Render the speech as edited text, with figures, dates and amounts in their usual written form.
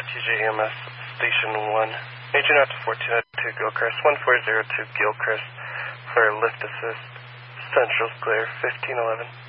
TJEMS Station 1. Agent out to 1402 Gilchrist, 1402 Gilchrist, flare lift assist, Central's clear, 1511.